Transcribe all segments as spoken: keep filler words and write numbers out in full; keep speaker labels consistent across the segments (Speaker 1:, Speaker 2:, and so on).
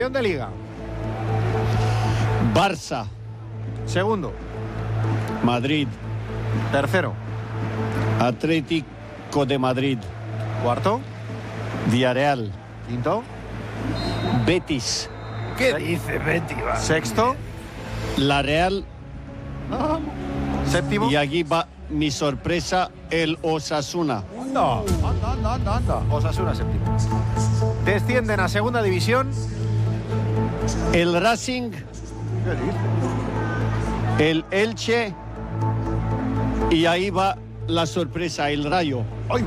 Speaker 1: Campeón de Liga.
Speaker 2: Barça.
Speaker 1: Segundo.
Speaker 2: Madrid.
Speaker 1: Tercero.
Speaker 2: Atlético de Madrid.
Speaker 1: Cuarto.
Speaker 2: Villarreal.
Speaker 1: Quinto.
Speaker 2: Betis.
Speaker 3: ¿Qué dice Betis?
Speaker 1: Sexto.
Speaker 2: La Real.
Speaker 1: Séptimo.
Speaker 2: Y aquí va mi sorpresa, el Osasuna.
Speaker 1: No, anda, anda, anda, anda. Osasuna séptimo. Descienden a segunda división.
Speaker 2: El Racing.
Speaker 1: ¿Qué dices?
Speaker 2: El Elche. Y ahí va la sorpresa, el Rayo.
Speaker 1: ¡Ay!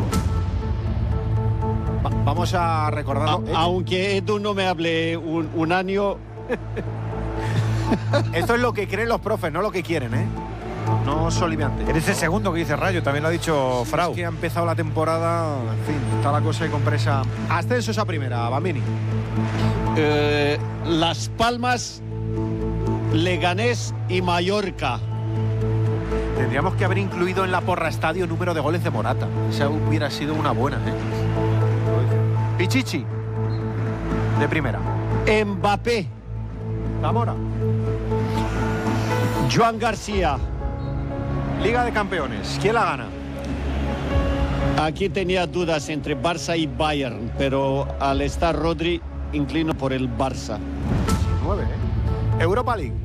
Speaker 1: Va, vamos a recordarlo.
Speaker 2: A, aunque Edu no me hable un, un año.
Speaker 1: Esto es lo que creen los profes, no lo que quieren, ¿eh? No soliviante.
Speaker 3: Eres el segundo que dice Rayo, también lo ha dicho Frau.
Speaker 1: Es que ha empezado la temporada, en fin, está la cosa de compresa. Ascensos a primera, Bambini.
Speaker 2: Eh, Las Palmas, Leganés y Mallorca.
Speaker 1: Tendríamos que haber incluido en la porra estadio número de goles de Morata. Esa hubiera sido una buena, ¿eh? Pichichi, de primera.
Speaker 2: Mbappé.
Speaker 1: Zamora.
Speaker 2: Joan García.
Speaker 1: Liga de Campeones, ¿quién la gana?
Speaker 2: Aquí tenía dudas entre Barça y Bayern, pero al estar Rodri, inclino por el Barça.
Speaker 1: Nueve, ¿eh? Europa League.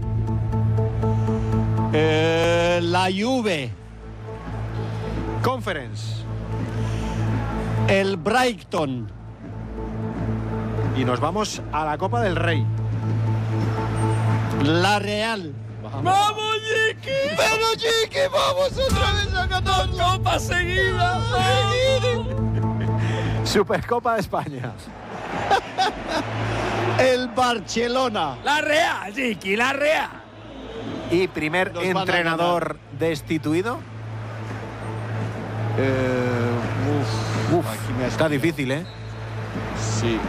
Speaker 2: Eh, la Juve.
Speaker 1: Conference.
Speaker 2: El Brighton.
Speaker 1: Y nos vamos a la Copa del Rey.
Speaker 2: La Real.
Speaker 4: ¡Vamos, Chiqui!
Speaker 2: ¡Pero Chiqui, vamos otra vez a ganar!
Speaker 4: ¡Copa seguida!
Speaker 1: Supercopa de España.
Speaker 2: El Barcelona.
Speaker 4: ¡La Real, Chiqui, la Real!
Speaker 1: Y primer
Speaker 2: Nos van a
Speaker 1: entrenador destituido.
Speaker 2: Eh, uf,
Speaker 1: Uf,
Speaker 2: aquí me has
Speaker 1: está
Speaker 2: pillado.
Speaker 1: difícil, ¿eh?
Speaker 2: Sí.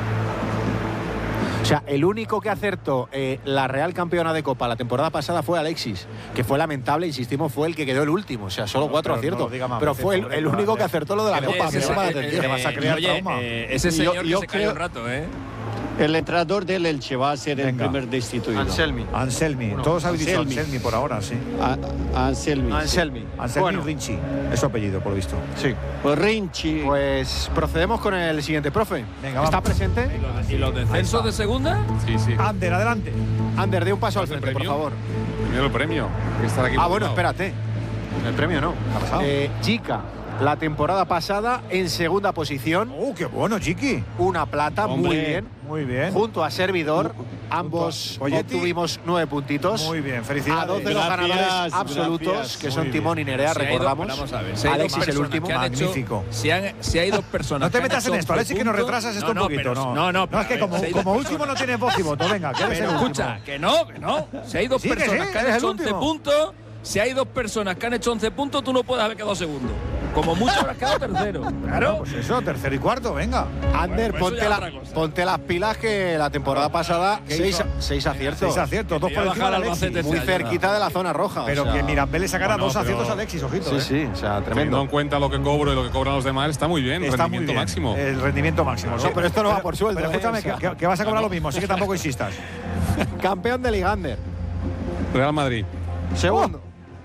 Speaker 1: O sea, el único que acertó eh, la Real Campeona de Copa la temporada pasada fue Alexis, que fue lamentable, insistimos, fue el que quedó el último. O sea, solo
Speaker 3: No,
Speaker 1: cuatro
Speaker 3: pero no
Speaker 1: aciertos.
Speaker 3: lo diga más
Speaker 1: Pero
Speaker 3: veces,
Speaker 1: fue el,
Speaker 3: hombre,
Speaker 1: el
Speaker 3: no,
Speaker 1: único
Speaker 3: no,
Speaker 1: que acertó lo de la
Speaker 4: Oye,
Speaker 1: Copa.
Speaker 4: ese
Speaker 1: Me
Speaker 4: se-
Speaker 1: llama la
Speaker 4: eh,
Speaker 1: atención.
Speaker 3: Te vas a crear
Speaker 4: oye,
Speaker 3: trauma.
Speaker 4: eh, ese
Speaker 2: Yo-
Speaker 4: señor
Speaker 2: yo
Speaker 4: que se cayó
Speaker 2: creo-
Speaker 4: un rato, ¿eh?
Speaker 2: El entrenador del Elche va a ser el
Speaker 3: Venga.
Speaker 2: primer destituido.
Speaker 1: Anselmi.
Speaker 3: Anselmi.
Speaker 1: Uno.
Speaker 3: Todos habéis dicho
Speaker 2: Anselmi.
Speaker 3: Anselmi por ahora, sí.
Speaker 2: A- Anselmi.
Speaker 1: Anselmi.
Speaker 3: Anselmi
Speaker 1: Bueno,
Speaker 3: Rinchi. Es su apellido, por lo visto.
Speaker 1: sí.
Speaker 2: Pues Rinchi.
Speaker 1: Pues procedemos con el siguiente, profe.
Speaker 3: Venga,
Speaker 1: ¿Está
Speaker 3: vamos.
Speaker 1: presente?
Speaker 4: ¿Y los descensos de segunda?
Speaker 5: Sí, sí.
Speaker 3: Ander, adelante.
Speaker 1: Ander, dé un paso al
Speaker 5: ¿Cuál es el
Speaker 1: frente, por
Speaker 5: premio?
Speaker 1: favor.
Speaker 5: Primero el premio. Que estar aquí
Speaker 1: Ah,
Speaker 5: por
Speaker 1: bueno,
Speaker 5: un lado.
Speaker 1: espérate. El premio no.
Speaker 3: ¿Qué ha pasado?
Speaker 1: Eh, Chica, la temporada pasada en segunda posición,
Speaker 3: ¡Oh, qué bueno, Chiqui!
Speaker 1: una plata,
Speaker 2: Hombre.
Speaker 1: muy bien.
Speaker 3: Muy bien.
Speaker 1: Junto a Servidor, ambos
Speaker 3: a Poyetti.
Speaker 1: obtuvimos nueve puntitos.
Speaker 3: Muy bien,
Speaker 1: A
Speaker 3: felicidades.
Speaker 1: dos de los
Speaker 2: Gracias,
Speaker 1: ganadores absolutos,
Speaker 2: gracias.
Speaker 1: que son
Speaker 3: Muy
Speaker 1: Timón y Nerea,
Speaker 4: Si hay dos-
Speaker 1: recordamos.
Speaker 4: vamos a ver, si hay dos
Speaker 1: Alexis el
Speaker 4: personas
Speaker 1: último.
Speaker 4: que han hecho-
Speaker 3: Magnífico.
Speaker 4: si, han- si hay dos personas
Speaker 3: No te
Speaker 4: que han
Speaker 3: metas en
Speaker 4: hecho
Speaker 3: esto,
Speaker 4: once
Speaker 3: Alexis, que nos
Speaker 4: puntos-
Speaker 3: retrasas esto
Speaker 4: no,
Speaker 3: un
Speaker 4: no,
Speaker 3: poquito.
Speaker 4: pero-
Speaker 3: no,
Speaker 4: no, no,
Speaker 3: no, es que
Speaker 4: pero
Speaker 3: como,
Speaker 4: si hay dos
Speaker 3: como
Speaker 4: personas-
Speaker 3: último no tienes voz y voto. Venga, que eres el
Speaker 4: Pero
Speaker 3: último.
Speaker 4: escucha, que no, que no. Si hay dos
Speaker 3: Sí, que
Speaker 4: personas
Speaker 3: sí,
Speaker 4: que han
Speaker 3: eres el
Speaker 4: hecho once
Speaker 3: último.
Speaker 4: puntos, si hay dos personas que han hecho once puntos, tú no puedes haber quedado segundo. Como mucho habrás quedado tercero.
Speaker 3: Claro,
Speaker 4: Claro.
Speaker 3: pues eso, tercero y cuarto, venga.
Speaker 1: Ander,
Speaker 4: Bueno, pues eso
Speaker 1: ponte,
Speaker 4: ya
Speaker 1: la-
Speaker 4: es otra cosa.
Speaker 1: ponte las pilas que la temporada pasada,
Speaker 3: ¿qué
Speaker 1: seis,
Speaker 3: hizo?
Speaker 1: seis aciertos.
Speaker 3: Seis aciertos, dos
Speaker 4: te
Speaker 3: por
Speaker 4: iba a
Speaker 3: encima de
Speaker 4: bajar
Speaker 3: Alexis.
Speaker 4: Albacete
Speaker 1: Muy
Speaker 4: este año,
Speaker 1: cerquita de la zona roja.
Speaker 3: Pero
Speaker 1: o sea,
Speaker 3: que Mirambel le sacara
Speaker 5: No,
Speaker 3: dos
Speaker 5: no,
Speaker 3: aciertos
Speaker 5: pero-
Speaker 3: a Alexis, ojito.
Speaker 1: Sí,
Speaker 3: eh.
Speaker 1: sí, o sea,
Speaker 5: Teniendo
Speaker 1: tremendo.
Speaker 5: en cuenta lo que cobro y lo que cobran los demás, está muy bien.
Speaker 3: Está muy
Speaker 5: rendimiento
Speaker 3: bien.
Speaker 5: máximo.
Speaker 3: El rendimiento máximo.
Speaker 1: No, pero esto no va por sueldo,
Speaker 3: Pero
Speaker 1: eh,
Speaker 3: escúchame,
Speaker 1: o sea.
Speaker 3: que, que vas a cobrar lo mismo, así que tampoco insistas.
Speaker 1: Campeón de Liga, Ander.
Speaker 5: Real Madrid.
Speaker 1: Segundo.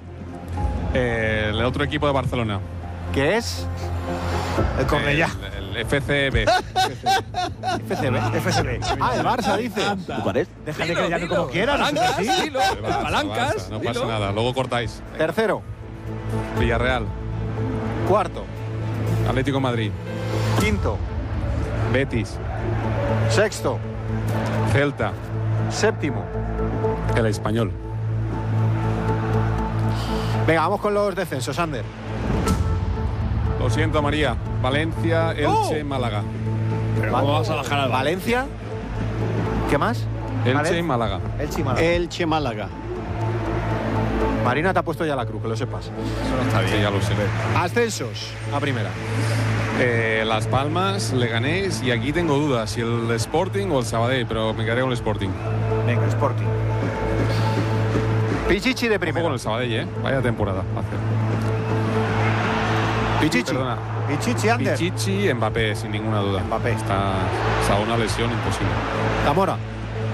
Speaker 5: Eh, el otro equipo de Barcelona.
Speaker 1: ¿Qué es?
Speaker 3: El Cornellá.
Speaker 5: El, el F C B.
Speaker 1: F C B.
Speaker 3: F C B.
Speaker 1: Ah, el Barça, dice.
Speaker 3: Déjale
Speaker 4: Dilo,
Speaker 3: que le llame
Speaker 4: dilo.
Speaker 3: como quiera, no sé
Speaker 4: Palancas,
Speaker 3: si-
Speaker 4: dilo.
Speaker 5: Barça,
Speaker 4: Palancas,
Speaker 5: Barça, no
Speaker 4: dilo.
Speaker 5: pasa nada. Luego cortáis.
Speaker 1: Tercero.
Speaker 5: Villarreal.
Speaker 1: Cuarto.
Speaker 5: Atlético de Madrid.
Speaker 1: Quinto.
Speaker 5: Betis.
Speaker 1: Sexto.
Speaker 5: Celta.
Speaker 1: Séptimo.
Speaker 5: El Español.
Speaker 1: Venga, vamos con los descensos, Ander.
Speaker 5: Lo siento, María. Valencia, Elche,
Speaker 1: Oh.
Speaker 5: Málaga.
Speaker 4: Pero ¿cómo vas a bajar al
Speaker 1: Valencia. ¿Qué más?
Speaker 5: Elche y Málaga.
Speaker 3: Elche y Málaga.
Speaker 2: Elche Málaga.
Speaker 1: Marina te ha puesto ya la cruz, que lo sepas.
Speaker 4: Eso no está bien.
Speaker 5: Sí, ya lo sé.
Speaker 1: Ascensos a primera.
Speaker 5: Eh, Las Palmas, Leganés y aquí tengo dudas si el Sporting o el Sabadell, pero me quedaré con el Sporting.
Speaker 3: Venga, Sporting.
Speaker 1: Pichichi de
Speaker 5: Ojo con
Speaker 1: primera.
Speaker 5: el Sabadell, ¿eh? Vaya temporada. Hace.
Speaker 1: Pichichi.
Speaker 5: Perdona.
Speaker 3: Pichichi, Ander.
Speaker 5: Pichichi, Mbappé, sin ninguna duda.
Speaker 3: Mbappé.
Speaker 5: Está, está una lesión imposible.
Speaker 1: Zamora.